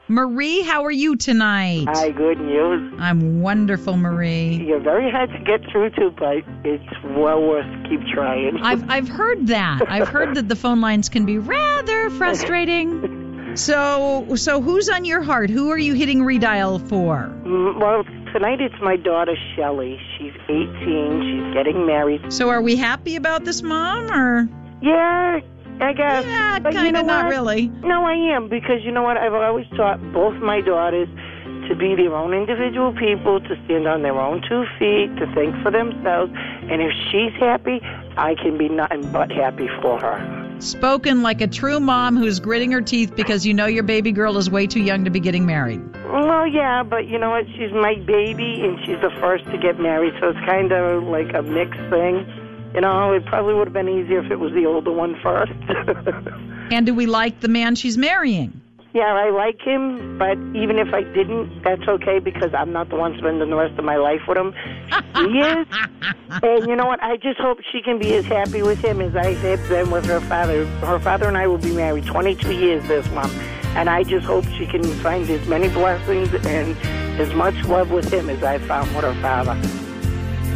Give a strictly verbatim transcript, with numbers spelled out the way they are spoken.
Marie, how are you tonight? Hi, good news. I'm wonderful, Marie. You're very hard to get through to, but it's well worth keep trying. I've I've heard that. I've heard that the phone lines can be rather frustrating. So so who's on your heart? Who are you hitting redial for? Mm, Well, tonight it's my daughter, Shelley. She's eighteen. She's getting married. So are we happy about this, Mom, or? Yeah, I guess. Yeah, But you kind know of, not what? really. No, I am, because you know what? I've always taught both my daughters to be their own individual people, to stand on their own two feet, to think for themselves. And if she's happy, I can be nothing but happy for her. Spoken like a true mom who's gritting her teeth because you know your baby girl is way too young to be getting married. Well, yeah, but you know what? She's my baby, and she's the first to get married, so it's kind of like a mixed thing. You know, it probably would have been easier if it was the older one first. And do we like the man she's marrying? Yeah, I like him, but even if I didn't, that's okay, because I'm not the one spending the rest of my life with him. He is. And you know what? I just hope she can be as happy with him as I have been with her father. Her father and I will be married twenty-two years this month. And I just hope she can find as many blessings and as much love with him as I found with her father.